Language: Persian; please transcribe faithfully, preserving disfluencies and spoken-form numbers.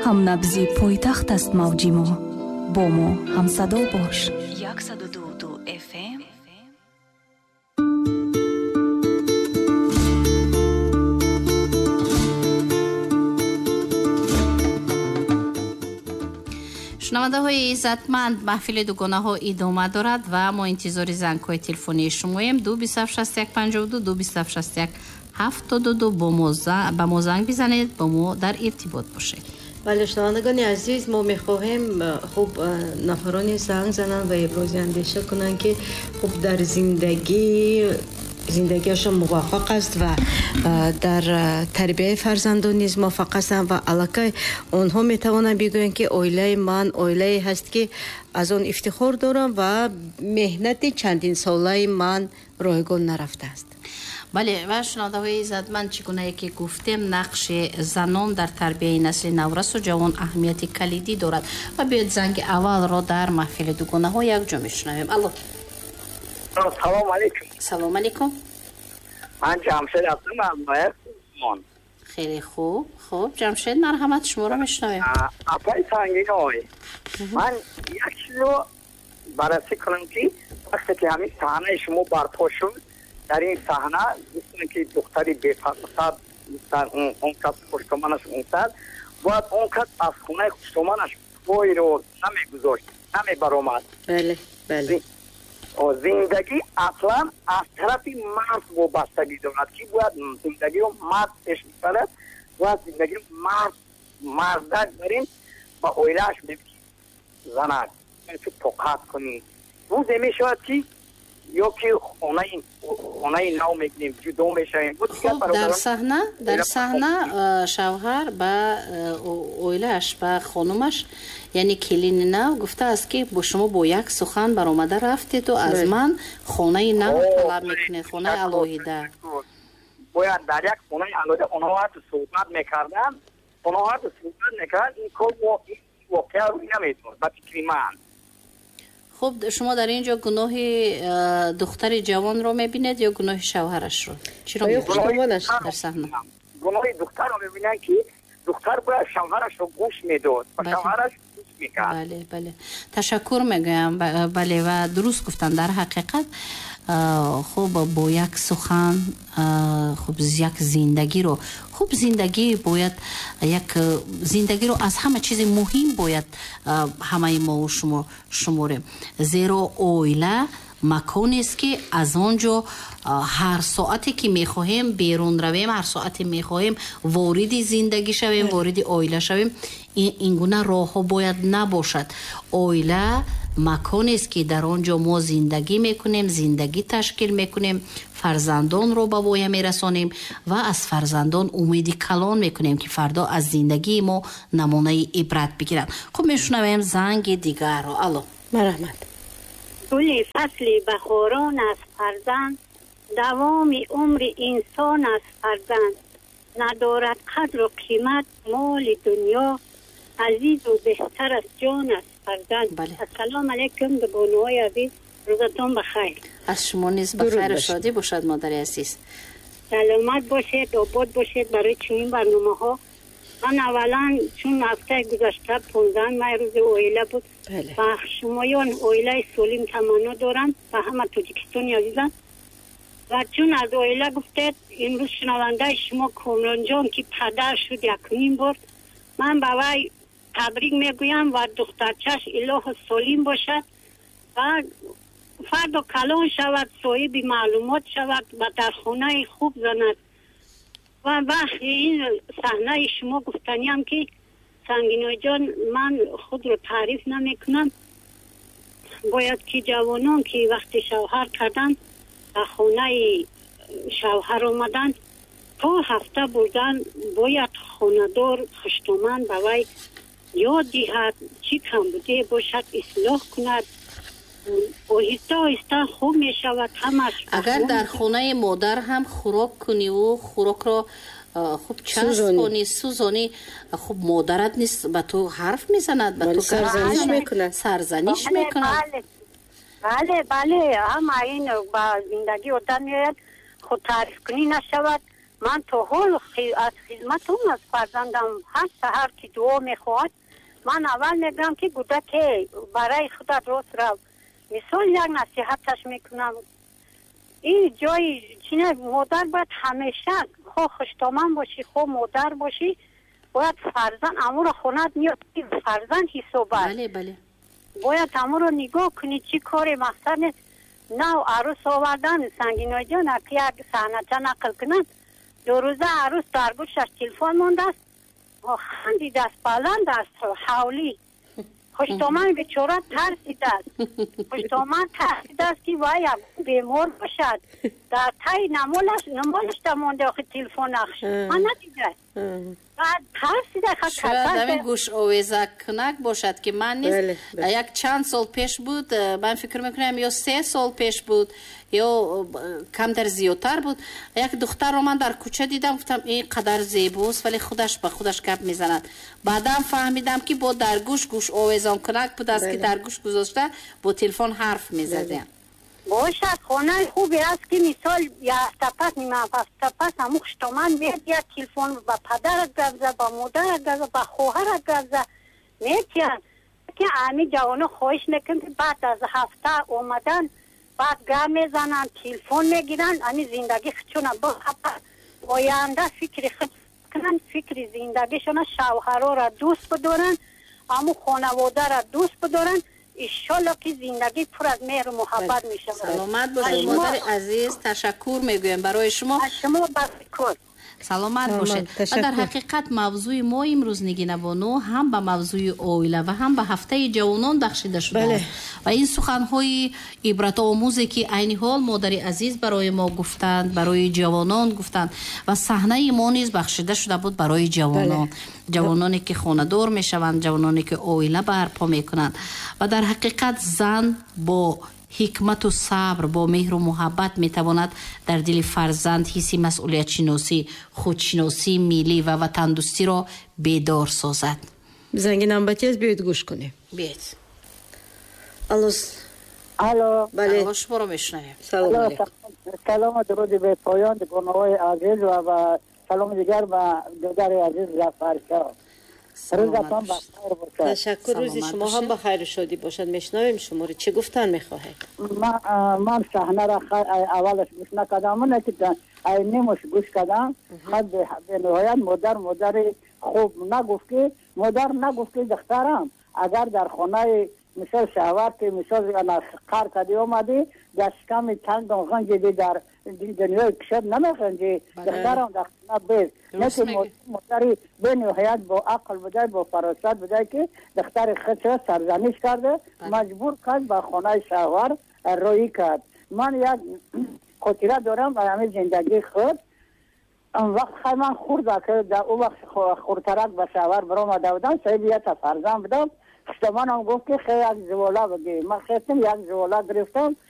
ҳамнабзи пойтахт аст мавҷи мо. бо мо ҳамсадо бош. яксаду ду ду эф эм. шунавандаҳои иззатманд, маҳфили дугонаҳо идома дорад ва мо интизори зангҳои телефонии шумоем. ду бист ҳафт шаст як панҷоҳу ду ду бист ҳафт шаст як ҳафтоду ду ба мо занг бизанед, бо мо дар иртибот бошед. бале, шунавандагони азиз, мо мехоҳем хуб нафарони занг зананд ва ибрози андеша кунанд ки хуб дар зиндагӣ зиндагиашон муваффақ аст ва дар тарбияи фарзандон низ муваффақ ҳастанд ва аллакай онҳо метавонанд бигӯянд ки оилаи ман оилае ҳаст ки аз он ифтихор дорам ва меҳнати чандин солаи ман ройгон нарафтааст. бале, ва шунавандаҳои иззатманд, чӣ гуна ки гуфтем, нақши занон дар тарбияи насли наврасу ҷавон аҳамияти калидӣ дорад. ва биёед занги аввалро дар маҳфили дугонаҳо якҷо мешунавем. алло, салом алейкум. салом алейкум. ман ҷамшед ҳастам аз Нояб. хеле хуб. хуб, ҷамшед, марҳамат, шуморо мешунавем. апай сангиной, ман як чизро баррасӣ кунам ки вақте ки ҳамин саҳнаи шумо барпо шуд, дар ин саҳна гуфтанд ки духтари бефаросат дар он кас хуштоманаш умсад, бояд он кас аз хонаи хуштоманаш пойро намегузошт, намебаромад. бале бале зиндагӣ аслан аз тарафи мард вобастагӣ дорад ки бояд зиндагиро мард пеш мебарад, бояд зиндагиро мард мардак барин ба оилааш мезанад чу тоқат кунӣ. рӯзе мешавад ки ё ки хонаи нав мекунем, ҷудо мешавем. хуб, дар саҳна дар саҳна шавҳар ба оилааш, ба хонумаш, яъне келини нав гуфтааст ки бо шумо бо як сухан баромада рафтеду аз ман хонаи нав талаб мекунед, хонаи алоҳида. бояд дар як хонаи алоҳида онҳо ҳатто суҳбат мекарданд, онҳо ҳатто суҳбат мекарданд. ин кор воқеа рӯй наметавонад ба фикри ман. хуб, шумо дар ин ҷо гуноҳи духтари ҷавонро мебинед ё гуноҳи шавҳарашро? Чиро хуштоманаш дар саҳна? гуноҳи духтарро мебинанд ки духтар бояд шавҳарашро гӯш медод ва шавҳараш гӯш мекард. бале бале ташаккур мегӯям. бале, ва дуруст гуфтан. дар ҳақиқат хуб бо як сухан хуб як зиндагиро хуб зиндагӣ бояд як зиндагиро аз ҳама чизи муҳим бояд ҳамаи мо шумо шуморем, зеро оила маконест ки аз он ҷо ҳар соате ки мехоҳем берун равем, ҳар соате мехоҳем вориди зиндагӣ шавем, вориди оила шавем. ин гуна роҳҳо бояд набошад. оила маконест ки дар он ҷо мо зиндагӣ мекунем, зиндагӣ ташкил мекунем, фарзандонро ба воя мерасонем ва аз фарзандон умеди калон мекунем ки фардо аз зиндагии мо намунаи ибрат бигиранд. хуб, мешунавем занги дигарро. алло, марҳамат. гули фасли бахорон аст фарзанд, давоми умри инсон аст фарзанд, надорад қадру қимат моли дунё, азизу беҳтар аст ҷон аст фарзанд. ассалому алайкум дубонаҳои азиз, рӯзатон бахайр. аз шумо низ ба хайру шодӣ бошад модари азиз. саломат бошед, обод бошед барои чунин барномаҳо. ман аввалан чун ҳафтаи гузашта понздаҳ май рӯзи оила буд ва шумоён оилаи солим таманно дорам ва ҳама тоҷикистони азизам. ва чун аз оила гуфтед, имрӯз шунавандаи шумо комронҷон ки падар шуд якумин бор, ман ба вай табрик мегӯям ва духтарчаш илоҳу солим бошад ва фардо калон шавад, соҳиби маълумот шавад ва дар хонаи хуб занад. ва вақти ин саҳнаи шумо гуфтаниам ки сангиноиҷон, ман худро таъриф намекунам, бояд ки ҷавонон ки вақти шавҳар карданд ба хонаи шавҳар омаданд, то ҳафта бурдан бояд хонадор хуштоманд ба вай ёд диҳад, чӣ камбудие бошад ислоҳ кунад. оҳиста оҳиста хуб мешавад ҳамаш. агар дар хонаи модар ҳам хӯрок куниву хӯрокро хуб часп кунӣ, сӯзонӣ, хуб модарат низ ба ту ҳарф мезанад, ба ту сарзаниш мекунад, сарзаниш мекунад. бале бале ҳама ин ба зиндагӣ одам меояд, худ таъриф кунӣ нашавад. من تا حال از خدمتون از فرزندم هر سحر که دعا میخواهد من اول میگم که گودک برای خودت راست رو مثال یک نصیحتش میکنم این جای چینه مادر باید همیشه خواه خوشتامن باشی خواه مادر باشی باید فرزند امور خوند میاد فرزند حسابه بله بله باید امور رو نگاه کنی چی کاری مقصد نیست نه عروس آوردن سنگینای جان اکی یک صحنه نقل کنند دو روزه عروس در گوشش تلفن مانده است خندیده است بلند است حولی خوشتامن بیچاره ترسیده است خوشتامن ترسیده است که وای بیمار باشد در تای نمالش نمالش در مانده آخه تلفن اخش من ندیده بعد ترسیده شاید همین گوش آویزه کنک باشد که من نیست بله، بله. یک چند سال پیش بود من فکر میکنم یا سه سال پیش بود یا کمتر زیادتر بود یک دختر رو من در کوچه دیدم گفتم این قدر زیباست ولی خودش به خودش گپ میزند بعدم فهمیدم که با در گوش گوش آویزان کنک بود است که در گوش گذاشته با تلفن حرف میزده باشد خانه خوبی است که مثال یا هفته پس نیمه هفته پس همون خوشتامن میاد یا تلفن با پدرت گفته با مادرت گفته با خواهرت گفته میتیان که همی جوانو خواهش میکن که بعد از هفته اومدن بعد گم میزنن تلفن میگیرن همی زندگی خودشون با آینده فکر خود کنن فکر زندگیشون شوهرها را دوست بدارن همون خانواده را دوست بدارن ایشالله که زندگی پر از مهر و محبت میشه. سلامت باشید مادر عزیز تشکر میگویم برای شما شما بسکر سلامت باشید و در حقیقت موضوع ما امروز نگین بانو هم به موضوع اویله و هم به هفته جوانان بخشیده شده بله. است و این سخنهای عبرت آموزی که عین حال مادر عزیز برای ما گفتند برای جوانان گفتند و صحنه ما نیز بخشیده شده بود برای جوانان بله. جوانانی که خانه‌دار میشوند جوانانی که اویله برپا میکنند و در حقیقت زن با حکمت و صبر با مهر و محبت میتواند در دل فرزند حسی مسئولیت شناسی خودشناسی ملی و وطن دوستی را بیدار سازد. زنگ نمبر از بیاید گوش کنیم. بیاید. الو. الو. بله. شما رو میشنویم. سلام علیکم. سلام درود به پایان بانوای عزیز و و سلام دیگر به دختر عزیز جعفر شاه. روزتان بخیر باشد. تشکر روز شما هم بخیر و شادی باشد. میشنویم شما رو چه گفتن میخواهید؟ من من صحنه را اولش گوش نکردم نه که نیمش گوش کردم خود به نهایت مادر مادر خوب نگفت که مادر نگفت که دخترم اگر در خانه مثال شهوت که مثال انا قار کردی اومدی در شکم چند غنجی در دنیای کشد نمیخنجی دخترم دخترم بیز نه که مادری به نهایت با عقل بوده با فراست بوده که دختر خود را سرزنش کرده مجبور کرد به خانه شهوار روی کرد. من یک خاطره دارم و همه زندگی خود وقت من خورد که در اون وقت خورترک به شهوار برام آمده بودم صاحبیت فرزند بودم. من هم گفت که خیلی یک زوالا بگی من خیستم یک زوالا گرفتم